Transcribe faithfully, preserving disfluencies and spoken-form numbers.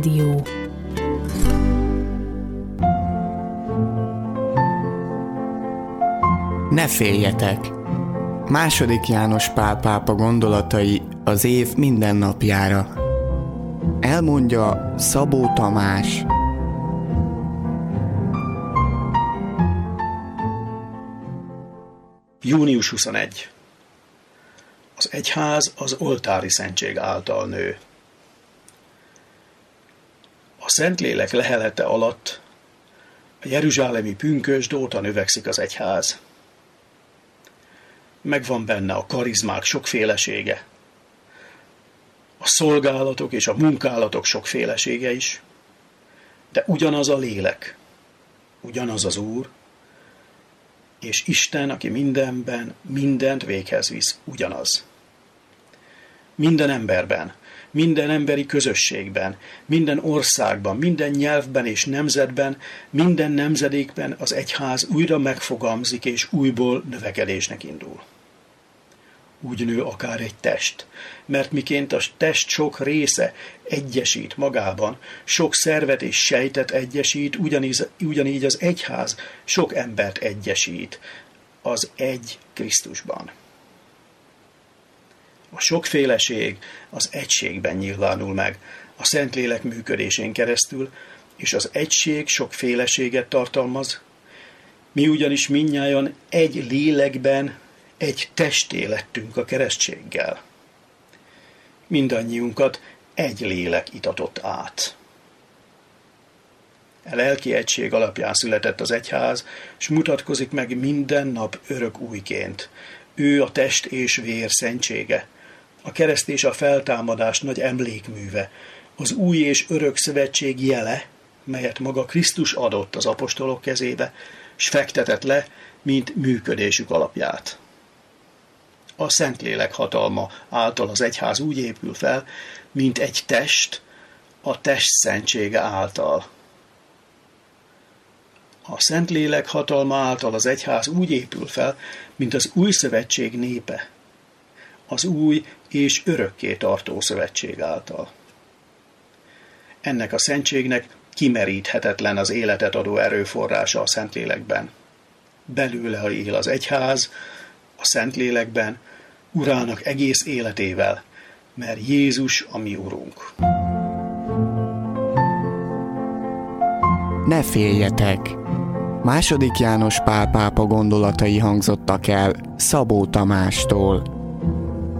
Dió. Ne féljetek! Második János Pál pápa gondolatai az év minden napjára. Elmondja Szabó Tamás. június huszonegy. Az egyház az oltári szentség által nő. A Szentlélek lehelete alatt a jeruzsálemi pünkösd óta növekszik az egyház. Megvan benne a karizmák sokfélesége, a szolgálatok és a munkálatok sokfélesége is, de ugyanaz a lélek, ugyanaz az Úr, és Isten, aki mindenben, mindent véghez visz, ugyanaz. Minden emberben, minden emberi közösségben, minden országban, minden nyelvben és nemzetben, minden nemzedékben az egyház újra megfogalmazik és újból növekedésnek indul. Úgy nő akár egy test, mert miként a test sok része egyesít magában, sok szervet és sejtet egyesít, ugyanígy, ugyanígy az egyház sok embert egyesít az egy Krisztusban. A sokféleség az egységben nyilvánul meg, a Szentlélek működésén keresztül, és az egység sokféleséget tartalmaz. Mi ugyanis mindnyájan egy lélekben, egy testé lettünk a keresztséggel. Mindannyiunkat egy lélek itatott át. A lelki egység alapján született az egyház, s mutatkozik meg minden nap örök újként. Ő a test és vér szentsége, a kereszt és a feltámadás nagy emlékműve, az új és örök szövetség jele, melyet maga Krisztus adott az apostolok kezébe, s fektetett le, mint működésük alapját. A Szentlélek hatalma által az egyház úgy épül fel, mint egy test, a test szentsége által. A Szentlélek hatalma által az egyház úgy épül fel, mint az új szövetség népe, az új és örökké tartó szövetség által. Ennek a szentségnek kimeríthetetlen az életet adó erőforrása a Szentlélekben. Belőle él az egyház, a Szentlélekben, Urának egész életével, mert Jézus a mi Urunk. Ne féljetek! Második János Pál pápa gondolatai hangzottak el Szabó Tamástól.